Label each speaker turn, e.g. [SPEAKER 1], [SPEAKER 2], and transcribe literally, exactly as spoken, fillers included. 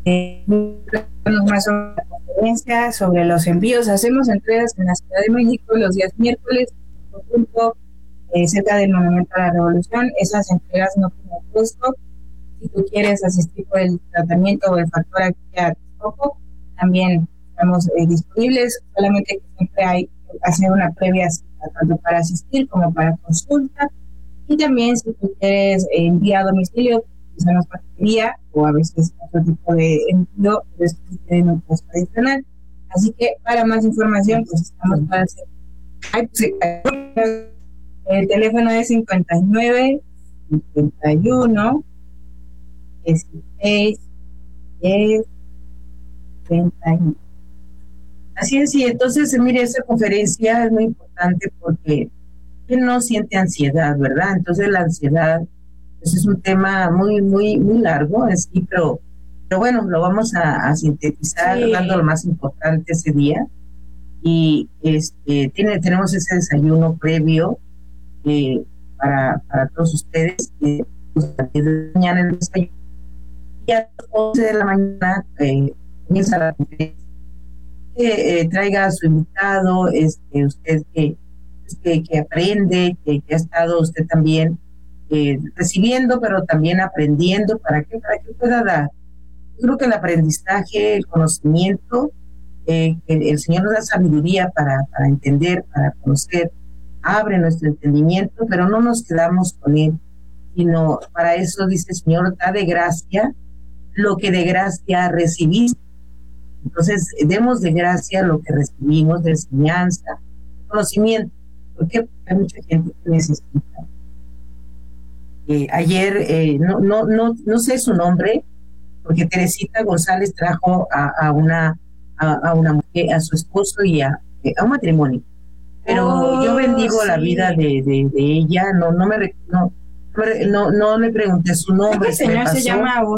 [SPEAKER 1] Eh, más sobre la conferencia, sobre los envíos. Hacemos entregas en la Ciudad de México los días miércoles, por punto, eh, cerca del Monumento a la Revolución. Esas entregas no tienen costo. Si tú quieres asistir por el tratamiento o el factor aquí a Texcoco, también estamos eh, disponibles, solamente que siempre hay que hacer una previa cita, tanto para asistir como para consulta. Y también si tú quieres eh, enviar a domicilio, usamos paquetería o a veces otro tipo de envío, pero esto sí tiene un costo adicional. Así que para más información, pues estamos para hacer. Ay, pues, el teléfono es cincuenta y nueve, cincuenta y uno, dieciséis, diez, treinta y uno.
[SPEAKER 2] Así es, y entonces, mire, esta conferencia es muy importante porque ¿quién no siente ansiedad, verdad? Entonces la ansiedad pues, es un tema muy, muy, muy largo, así, pero, pero bueno, lo vamos a, a sintetizar
[SPEAKER 1] Sí.
[SPEAKER 2] dando lo más importante ese día. Y este tiene, tenemos ese desayuno previo eh, para, para todos ustedes. Eh, pues, a las diez de la mañana el desayuno. Y a las once de la mañana eh, comienza la conferencia. Que eh, traiga a su invitado, este, usted que, que, que aprende, que, que ha estado usted también eh, recibiendo, pero también aprendiendo, para que, para que pueda dar. Yo creo que el aprendizaje, el conocimiento, eh, el, el Señor nos da sabiduría para, para entender, para conocer, abre nuestro entendimiento, pero no nos quedamos con él, sino para eso dice el Señor, da de gracia lo que de gracia recibiste. Entonces, demos de gracia lo que recibimos de enseñanza, de conocimiento, porque hay mucha gente que necesita. Eh, ayer, eh, no, no, no, no sé su nombre, porque Teresita González trajo a, a una a, a una mujer, a su esposo y a, a un matrimonio. Pero oh, yo bendigo sí. la vida de, de, de ella, no, no me no, no, no le pregunté su nombre.
[SPEAKER 1] El señor se llama